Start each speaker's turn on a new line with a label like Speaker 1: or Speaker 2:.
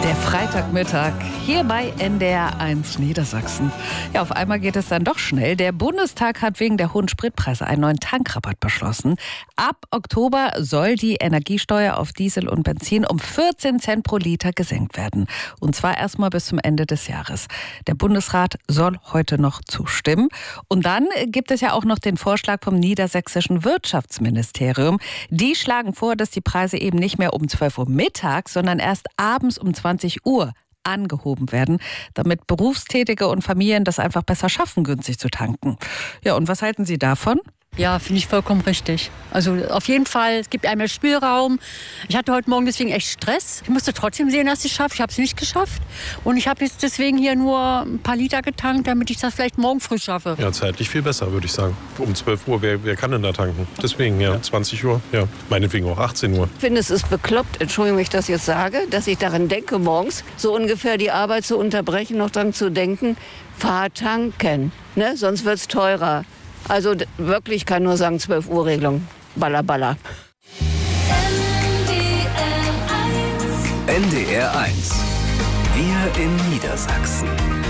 Speaker 1: Der Freitagmittag hier bei NDR 1 Niedersachsen. Ja, auf einmal geht es dann doch schnell. Der Bundestag hat wegen der hohen Spritpreise einen neuen Tankrabatt beschlossen. Ab Oktober soll die Energiesteuer auf Diesel und Benzin um 14 Cent pro Liter gesenkt werden. Und zwar erstmal bis zum Ende des Jahres. Der Bundesrat soll heute noch zustimmen. Und dann gibt es ja auch noch den Vorschlag vom niedersächsischen Wirtschaftsministerium. Die schlagen vor, dass die Preise eben nicht mehr um 12 Uhr mittags, sondern erst abends um 20 Uhr angehoben werden, damit Berufstätige und Familien das einfach besser schaffen, günstig zu tanken. Ja, und was halten Sie davon?
Speaker 2: Ja, finde ich vollkommen richtig. Also auf jeden Fall, es gibt einem mehr Spielraum. Ich hatte heute Morgen deswegen echt Stress. Ich musste trotzdem sehen, dass ich es schaffe. Ich habe es nicht geschafft. Und ich habe jetzt deswegen hier nur ein paar Liter getankt, damit ich das vielleicht morgen früh schaffe.
Speaker 3: Ja, zeitlich viel besser, würde ich sagen. Um 12 Uhr, wer kann denn da tanken? Deswegen, ja, 20 Uhr, ja, meinetwegen auch 18 Uhr.
Speaker 4: Ich finde, es ist bekloppt, Entschuldigung, wenn ich das jetzt sage, dass ich daran denke, morgens so ungefähr die Arbeit zu unterbrechen, noch dran zu denken, fahr tanken, ne? Sonst wird es teurer. Also wirklich, ich kann nur sagen, 12 Uhr Regelung. Baller, baller.
Speaker 5: NDR 1. Wir in Niedersachsen.